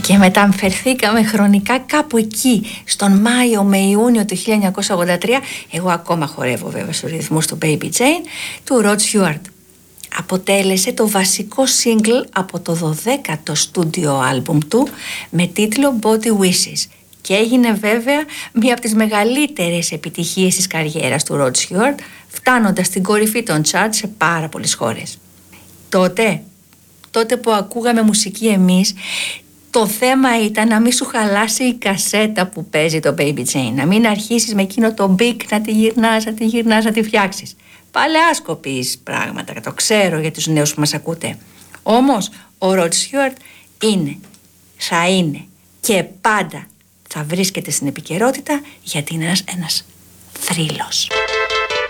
Και μεταφερθήκαμε χρονικά κάπου εκεί, στον Μάιο με Ιούνιο του 1983. Εγώ ακόμα χορεύω βέβαια στους ρυθμούς του Baby Jane του Rod Stewart. Αποτέλεσε το βασικό single από το 12ο στούντιο άλμπουμ του με τίτλο Body Wishes και έγινε βέβαια μία από τις μεγαλύτερες επιτυχίες της καριέρας του Rod Stewart, φτάνοντας στην κορυφή των charts σε πάρα πολλές χώρες. Τότε που ακούγαμε μουσική εμείς, το θέμα ήταν να μην σου χαλάσει η κασέτα που παίζει το Baby Jane, να μην αρχίσεις με εκείνο το beat να τη γυρνάς, να τη φτιάξεις. Παλαιάσκοπης πράγματα, το ξέρω για τους νέους που μας ακούτε. Όμως ο Rod Stewart θα είναι και πάντα θα βρίσκεται στην επικαιρότητα, γιατί είναι ένας θρύλος.